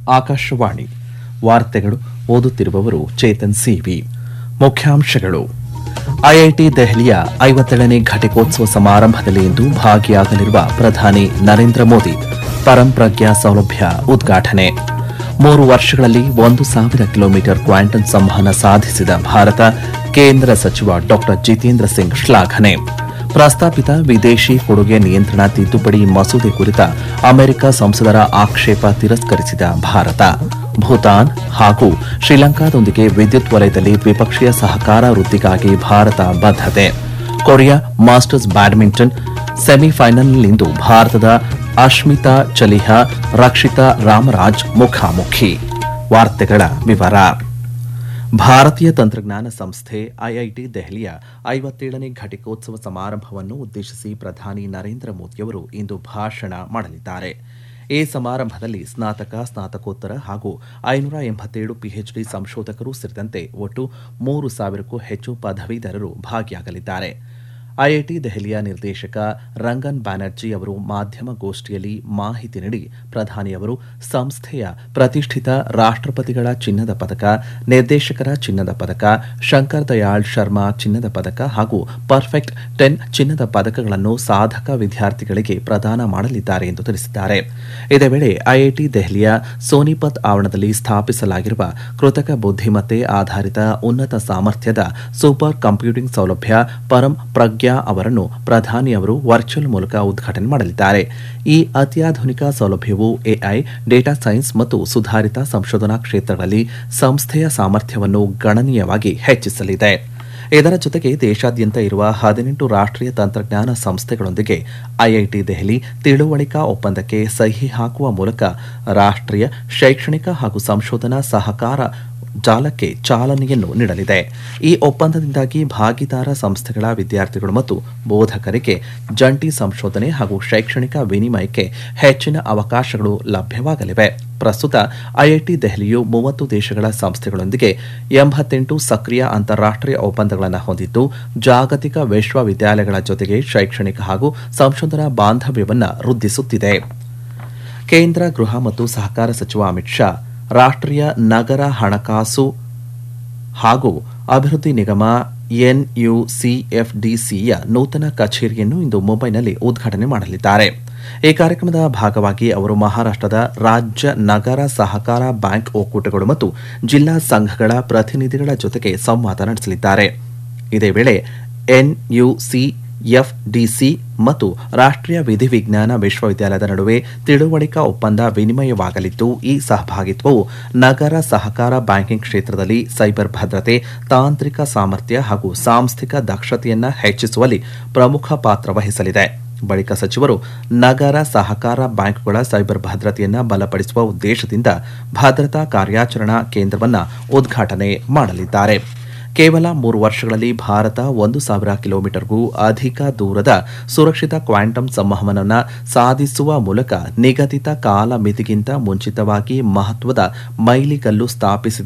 ಆಕಾಶವಾಣಿ ವಾರ್ತೆಗಳು ಓದುತ್ತಿರುವವರು ಚೇತನ್ ಸಿವಿ. ಮುಖ್ಯಾಂಶಗಳು. ಐಐಟಿ ದೆಹಲಿಯ 57ನೇ ಘಟಿಕೋತ್ಸವ ಸಮಾರಂಭದಲ್ಲಿ ಇಂದು ಭಾಗಿಯಾಗಲಿರುವ ಪ್ರಧಾನಿ ನರೇಂದ್ರ ಮೋದಿ. ಪರಂಪ್ರಜ್ಞಾ ಸೌಲಭ್ಯ ಉದ್ಘಾಟನೆ. 3 ವರ್ಷಗಳಲ್ಲಿ 1,000 ಕಿಲೋಮೀಟರ್ ಕ್ವಾಂಟಮ್ ಸಂವಹನ ಸಾಧಿಸಿದ ಭಾರತ. ಕೇಂದ್ರ ಸಚಿವ ಡಾ ಜಿತೇಂದ್ರ ಸಿಂಗ್ ಶ್ಲಾಘನೆ. ಪ್ರಸ್ತಾಪಿತ ವಿದೇಶಿ ಕೊಡುಗೆ ನಿಯಂತ್ರಣ ತಿದ್ದುಪಡಿ ಮಸೂದೆ ಕುರಿತ ಅಮೆರಿಕ ಸಂಸದರ ಆಕ್ಷೇಪ ತಿರಸ್ಕರಿಸಿದ ಭಾರತ. ಭೂತಾನ್ ಹಾಗೂ ಶ್ರೀಲಂಕಾದೊಂದಿಗೆ ವಿದ್ಯುತ್ ವಲಯದಲ್ಲಿ ದ್ವಿಪಕ್ಷೀಯ ಸಹಕಾರ ವೃದ್ಧಿಗಾಗಿ ಭಾರತ ಬದ್ಧತೆ. ಕೊರಿಯಾ ಮಾಸ್ಟರ್ಸ್ ಬ್ಯಾಡ್ಮಿಂಟನ್ ಸೆಮಿಫೈನಲ್ನಲ್ಲಿಂದು ಭಾರತದ ಅಶ್ಮಿತಾ ಚಲಿಹಾ ರಕ್ಷಿತಾ ರಾಮರಾಜ್ ಮುಖಾಮುಖಿ. ವಾರ್ತೆಗಳ ವಿವರ. ಭಾರತೀಯ ತಂತ್ರಜ್ಞಾನ ಸಂಸ್ಥೆ ಐಐಟಿ ದೆಹಲಿಯ 57ನೇ ಘಟಿಕೋತ್ಸವ ಸಮಾರಂಭವನ್ನು ಉದ್ದೇಶಿಸಿ ಪ್ರಧಾನಿ ನರೇಂದ್ರ ಮೋದಿಯವರು ಇಂದು ಭಾಷಣ ಮಾಡಲಿದ್ದಾರೆ. ಈ ಸಮಾರಂಭದಲ್ಲಿ ಸ್ನಾತಕ, ಸ್ನಾತಕೋತ್ತರ ಹಾಗೂ 587 ಪಿಎಚ್ಡಿ ಸಂಶೋಧಕರು ಸೇರಿದಂತೆ ಒಟ್ಟು 3,000ಕ್ಕೂ ಹೆಚ್ಚು ಪದವೀಧರರು ಭಾಗಿಯಾಗಲಿದ್ದಾರೆ. ಐಐಟಿ ದೆಹಲಿಯ ನಿರ್ದೇಶಕ ರಂಗನ್ ಬ್ಯಾನರ್ಜಿ ಅವರು ಮಾಧ್ಯಮಗೋಷ್ಠಿಯಲ್ಲಿ ಮಾಹಿತಿ ನೀಡಿ ಪ್ರಧಾನಿಯವರು ಸಂಸ್ಥೆಯ ಪ್ರತಿಷ್ಠಿತ ರಾಷ್ಟ್ರಪತಿಗಳ ಚಿನ್ನದ ಪದಕ, ನಿರ್ದೇಶಕರ ಚಿನ್ನದ ಪದಕ, ಶಂಕರ್ ದಯಾಳ್ ಶರ್ಮಾ ಚಿನ್ನದ ಪದಕ ಹಾಗೂ ಪರ್ಫೆಕ್ಟ್ 10 ಚಿನ್ನದ ಪದಕಗಳನ್ನು ಸಾಧಕ ವಿದ್ಯಾರ್ಥಿಗಳಿಗೆ ಪ್ರದಾನ ಮಾಡಲಿದ್ದಾರೆ ಎಂದು ತಿಳಿಸಿದ್ದಾರೆ. ಇದೇ ವೇಳೆ ಐಐಟಿ ದೆಹಲಿಯ ಸೋನಿಪತ್ ಆವರಣದಲ್ಲಿ ಸ್ಥಾಪಿಸಲಾಗಿರುವ ಕೃತಕ ಬುದ್ಧಿಮತ್ತೆ ಆಧಾರಿತ ಉನ್ನತ ಸಾಮರ್ಥ್ಯದ ಸೂಪರ್ ಕಂಪ್ಯೂಟಿಂಗ್ ಸೌಲಭ್ಯ ಪರಂ ಪ್ರಜ್ಞಾ ಅವರನ್ನು ಪ್ರಧಾನಿಯವರು ವರ್ಚುವಲ್ ಮೂಲಕ ಉದ್ಘಾಟನೆ ಮಾಡಲಿದ್ದಾರೆ. ಈ ಅತ್ಯಾಧುನಿಕ ಸೌಲಭ್ಯವು ಎಐ, ಡೇಟಾ ಸೈನ್ಸ್ ಮತ್ತು ಸುಧಾರಿತ ಸಂಶೋಧನಾ ಕ್ಷೇತ್ರಗಳಲ್ಲಿ ಸಂಸ್ಥೆಯ ಸಾಮರ್ಥ್ಯವನ್ನು ಗಣನೀಯವಾಗಿ ಹೆಚ್ಚಿಸಲಿದೆ. ಇದರ ಜೊತೆಗೆ ದೇಶಾದ್ಯಂತ ಇರುವ 18 ರಾಷ್ಟ್ರೀಯ ತಂತ್ರಜ್ಞಾನ ಸಂಸ್ಥೆಗಳೊಂದಿಗೆ ಐಐಟಿ ದೆಹಲಿ ತಿಳುವಳಿಕಾ ಒಪ್ಪಂದಕ್ಕೆ ಸಹಿ ಹಾಕುವ ಮೂಲಕ ರಾಷ್ಟ್ರೀಯ ಶೈಕ್ಷಣಿಕ ಹಾಗೂ ಸಂಶೋಧನಾ ಸಹಕಾರ ಜಾಲಕ್ಕೆ ಚಾಲನೆಯನ್ನು ನೀಡಲಿದೆ. ಈ ಒಪ್ಪಂದದಿಂದಾಗಿ ಭಾಗಿದಾರ ಸಂಸ್ಥೆಗಳ ವಿದ್ಯಾರ್ಥಿಗಳು ಮತ್ತು ಬೋಧಕರಿಗೆ ಜಂಟಿ ಸಂಶೋಧನೆ ಹಾಗೂ ಶೈಕ್ಷಣಿಕ ವಿನಿಮಯಕ್ಕೆ ಹೆಚ್ಚಿನ ಅವಕಾಶಗಳು ಲಭ್ಯವಾಗಲಿವೆ. ಪ್ರಸ್ತುತ ಐಐಟಿ ದೆಹಲಿಯು 30 ದೇಶಗಳ ಸಂಸ್ಥೆಗಳೊಂದಿಗೆ 88 ಸಕ್ರಿಯ ಅಂತಾರಾಷ್ಟ್ರೀಯ ಒಪ್ಪಂದಗಳನ್ನು ಹೊಂದಿದ್ದು, ಜಾಗತಿಕ ವಿಶ್ವವಿದ್ಯಾಲಯಗಳ ಜೊತೆಗೆ ಶೈಕ್ಷಣಿಕ ಹಾಗೂ ಸಂಶೋಧನಾ ಬಾಂಧವ್ಯವನ್ನು ವೃದ್ಧಿಸುತ್ತಿದೆ. ಕೇಂದ್ರ ಗೃಹ ಮತ್ತು ಸಹಕಾರ ಸಚಿವ ಅಮಿತ್ ಶಾ ರಾಷ್ಟ್ರೀಯ ನಗರ ಹಣಕಾಸು ಹಾಗೂ ಅಭಿವೃದ್ಧಿ ನಿಗಮ ಎನ್ಯುಸಿಎಫ್ಡಿಸಿಯ ನೂತನ ಕಚೇರಿಯನ್ನು ಇಂದು ಮುಂಬೈನಲ್ಲಿ ಉದ್ಘಾಟನೆ ಮಾಡಲಿದ್ದಾರೆ. ಈ ಕಾರ್ಯಕ್ರಮದ ಭಾಗವಾಗಿ ಅವರು ಮಹಾರಾಷ್ಟ್ರದ ರಾಜ್ಯ ನಗರ ಸಹಕಾರ ಬ್ಯಾಂಕ್ ಒಕ್ಕೂಟಗಳು ಮತ್ತು ಜಿಲ್ಲಾ ಸಂಘಗಳ ಪ್ರತಿನಿಧಿಗಳ ಜೊತೆಗೆ ಸಂವಾದ ನಡೆಸಲಿದ್ದಾರೆ. ಇದೇ ವೇಳೆ ಎನ್ಯುಸಿಎಫ್ಡಿಸಿ ಮತ್ತು ರಾಷ್ಟ್ರೀಯ ವಿಧಿವಿಜ್ಞಾನ ವಿಶ್ವವಿದ್ಯಾಲಯದ ನಡುವೆ ತಿಳುವಳಿಕಾ ಒಪ್ಪಂದ ವಿನಿಮಯವಾಗಲಿದ್ದು, ಈ ಸಹಭಾಗಿತ್ವವು ನಗರ ಸಹಕಾರ ಬ್ಯಾಂಕಿಂಗ್ ಕ್ಷೇತ್ರದಲ್ಲಿ ಸೈಬರ್ ಭದ್ರತೆ, ತಾಂತ್ರಿಕ ಸಾಮರ್ಥ್ಯ ಹಾಗೂ ಸಾಂಸ್ಥಿಕ ದಕ್ಷತೆಯನ್ನು ಹೆಚ್ಚಿಸುವಲ್ಲಿ ಪ್ರಮುಖ ಪಾತ್ರ ವಹಿಸಲಿದೆ. ಬಳಿಕ ಸಚಿವರು ನಗರ ಸಹಕಾರ ಬ್ಯಾಂಕ್ಗಳ ಸೈಬರ್ ಭದ್ರತೆಯನ್ನು ಬಲಪಡಿಸುವ ಉದ್ದೇಶದಿಂದ ಭದ್ರತಾ ಕಾರ್ಯಾಚರಣಾ ಕೇಂದ್ರವನ್ನು ಉದ್ಘಾಟನೆ ಮಾಡಲಿದ್ದಾರೆ. ಕೇವಲ 3 ವರ್ಷಗಳಲ್ಲಿ ಭಾರತ 1,000 ಕಿಲೋಮೀಟರ್ಗೂ ಅಧಿಕ ದೂರದ ಸುರಕ್ಷಿತ ಕ್ವಾಂಟಮ್ ಸಂವಹನವನ್ನು ಸಾಧಿಸುವ ಮೂಲಕ ನಿಗದಿತ ಕಾಲಮಿತಿಗಿಂತ ಮುಂಚಿತವಾಗಿ ಮಹತ್ವದ ಮೈಲಿಗಲ್ಲು ಸ್ಥಾಪಿಸಿದೆ